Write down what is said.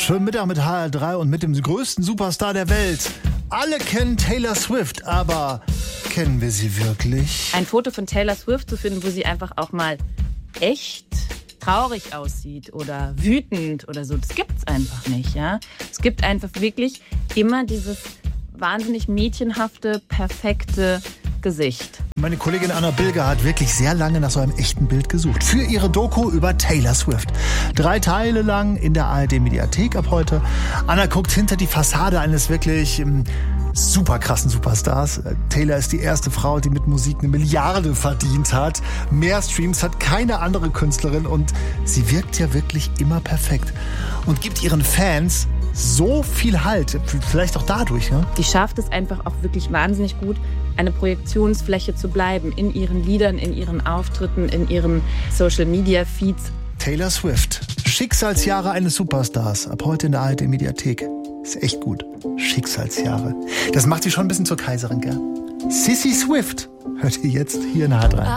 Schönen Mittag mit HR3 und mit dem größten Superstar der Welt. Alle kennen Taylor Swift, aber kennen wir sie wirklich? Ein Foto von Taylor Swift zu finden, wo sie einfach auch mal echt traurig aussieht oder wütend oder so, das gibt's einfach nicht, ja. Es gibt einfach wirklich immer dieses wahnsinnig mädchenhafte, perfekte Gesicht. Meine Kollegin Anna Bilger hat wirklich sehr lange nach so einem echten Bild gesucht. Für ihre Doku über Taylor Swift. 3 Teile lang in der ARD-Mediathek ab heute. Anna guckt hinter die Fassade eines wirklich super krassen Superstars. Taylor ist die erste Frau, die mit Musik 1 Milliarde verdient hat. Mehr Streams hat keine andere Künstlerin und sie wirkt ja wirklich immer perfekt. Und gibt ihren Fans so viel Halt, vielleicht auch dadurch. Ne? Die schafft es einfach auch wirklich wahnsinnig gut, eine Projektionsfläche zu bleiben in ihren Liedern, in ihren Auftritten, in ihren Social-Media-Feeds. Taylor Swift, Schicksalsjahre eines Superstars, ab heute in der ARD-Mediathek. Ist echt gut. Schicksalsjahre. Das macht sie schon ein bisschen zur Kaiserin, gell? Sissy Swift hört ihr jetzt hier in HR3.